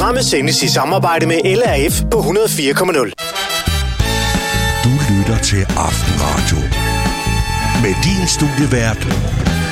Programmet sendes i samarbejde med LRF på 104,0. Du lytter til Aftenradio med din studievært